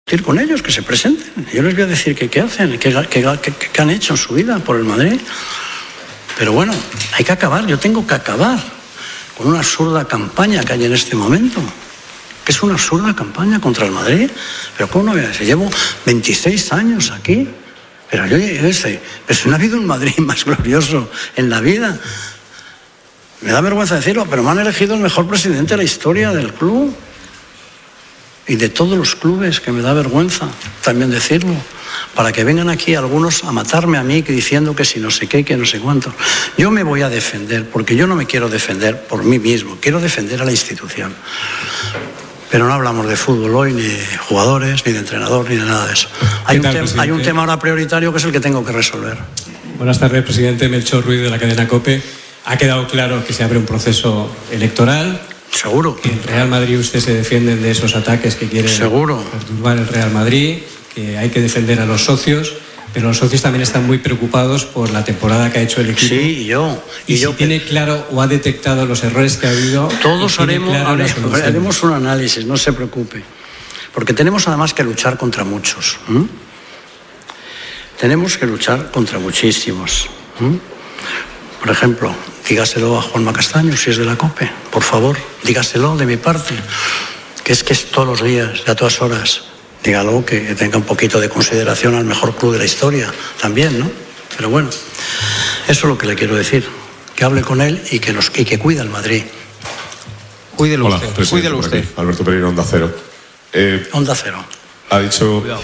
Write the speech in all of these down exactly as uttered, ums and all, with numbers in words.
Ir con ellos, que se presenten. Yo les voy a decir que qué hacen, qué, qué, qué, qué han hecho en su vida por el Madrid. Pero bueno, hay que acabar, yo tengo que acabar con una absurda campaña que hay en este momento. Que es una absurda campaña contra el Madrid. Pero ¿cómo no voy a decir? Llevo veintiséis años aquí. Pero yo, yo sé, pero si no ha habido un Madrid más glorioso en la vida. Me da vergüenza decirlo, pero me han elegido el mejor presidente de la historia del club. Y de todos los clubes, que me da vergüenza también decirlo, para que vengan aquí algunos a matarme a mí diciendo que si no sé qué, que no sé cuánto. Yo me voy a defender, porque yo no me quiero defender por mí mismo, quiero defender a la institución. Pero no hablamos de fútbol hoy, ni de jugadores, ni de entrenador, ni de nada de eso. Hay, tal, un, te- hay un tema ahora prioritario que es el que tengo que resolver. Buenas tardes, presidente. Melchor Ruiz, de la cadena COPE. Ha quedado claro que se abre un proceso electoral. Seguro. Que en Real Madrid usted se defienden de esos ataques que quieren Seguro. perturbar el Real Madrid, que hay que defender a los socios, pero los socios también están muy preocupados por la temporada que ha hecho el equipo. Sí, y yo. Y, y si yo, tiene claro o ha detectado los errores que ha habido. Todos haremos, claro haremos, haremos un análisis, no se preocupe. Porque tenemos además que luchar contra muchos. ¿Mm? Tenemos que luchar contra muchísimos. ¿Mm? Por ejemplo, dígaselo a Juanma Castaño, si es de la COPE, por favor, dígaselo de mi parte, que es que es todos los días, a todas horas. Dígalo, que tenga un poquito de consideración al mejor club de la historia, también, ¿no? Pero bueno, eso es lo que le quiero decir, que hable con él y que, nos, y que cuida al Madrid. Cuídelo Hola, usted, cuídelo usted. Aquí, Alberto Pereira, Onda Cero. Eh, Onda Cero. Ha dicho... Cuidado.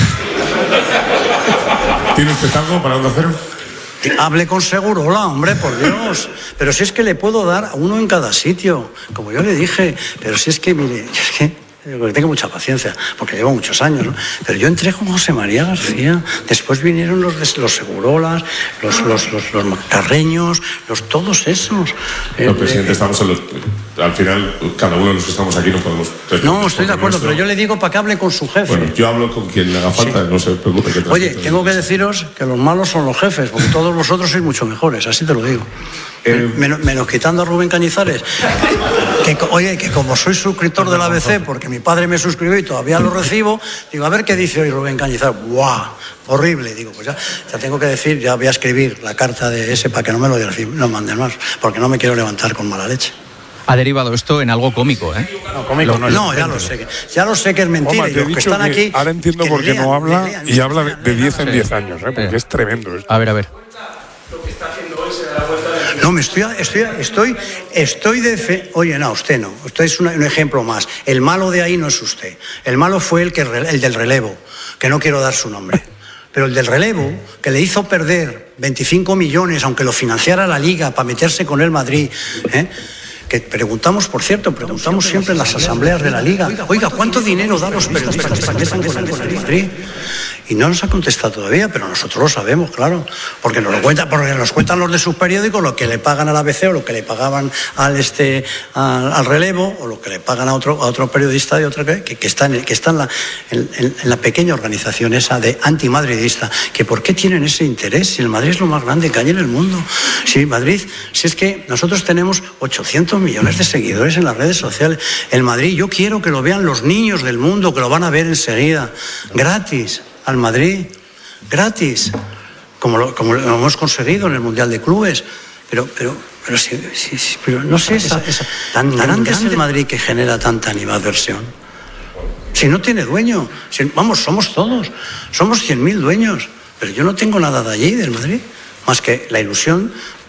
¿Tiene usted algo para Onda Cero? Hable con Segurola, hombre, por Dios. Pero si es que le puedo dar a uno en cada sitio, como yo le dije. Pero si es que, mire, es que tengo mucha paciencia, porque llevo muchos años, ¿no? Pero yo entré con José María García, después vinieron los, los Segurolas, los, los, los, los Macarreños, los, todos esos. No, presidente, eh, estamos en los... Al final, cada uno de los que estamos aquí no podemos... No, estoy de acuerdo, nuestro... pero yo le digo para que hable con su jefe. Bueno, yo hablo con quien le haga falta, sí. No se preocupe. Que Oye, tengo que deciros que los malos son los jefes, porque todos vosotros sois mucho mejores, así te lo digo. Eh, menos, menos quitando a Rubén Cañizares, que, oye, que como soy suscriptor del A B C, porque mi padre me suscribió y todavía lo recibo, digo, a ver qué dice hoy Rubén Cañizares. ¡Buah! Horrible. Digo, pues ya, ya tengo que decir, ya voy a escribir la carta de ese para que no me lo, no manden más, porque no me quiero levantar con mala leche. Ha derivado esto en algo cómico, ¿eh? No, cómico no, no ya lo sé. Ya lo sé que es mentira. Oma, y los que están que aquí. Ahora entiendo por qué no habla lean, y habla de, de diez en diez años, ¿eh? Porque sí. Es tremendo esto. A ver, a ver. No, me estoy, estoy, estoy, estoy de fe. Oye, no, usted no. Usted es una, un ejemplo más. El malo de ahí no es usted. El malo fue el que el del relevo, que no quiero dar su nombre. Pero el del relevo, que le hizo perder veinticinco millones, aunque lo financiara la Liga para meterse con el Madrid, ¿eh? Que preguntamos, por cierto, preguntamos siempre en las asambleas de la Liga, oiga, ¿cuánto dinero da los periodistas para que metan con el Madrid? Y no nos ha contestado todavía, pero nosotros lo sabemos, claro, porque nos lo cuentan, porque nos cuentan los de sus periódicos lo que le pagan al A B C o lo que le pagaban al este al, al relevo o lo que le pagan a otro a otro periodista de otra que, que está en que está en la en, en la pequeña organización esa de antimadridista, que por qué tienen ese interés si el Madrid es lo más grande que hay en el mundo. Si Madrid, si es que nosotros tenemos ochocientos millones de seguidores en las redes sociales. El Madrid, yo quiero que lo vean los niños del mundo, que lo van a ver enseguida, gratis. Al Madrid, gratis, como lo, como lo hemos conseguido en el Mundial de Clubes, pero, pero, pero, si, si, si, pero no sé, esa, esa, tan, tan grande es el Madrid que genera tanta animadversión. Si no tiene dueño, si, vamos, somos todos, somos cien mil dueños, pero yo no tengo nada de allí, del Madrid, más que la ilusión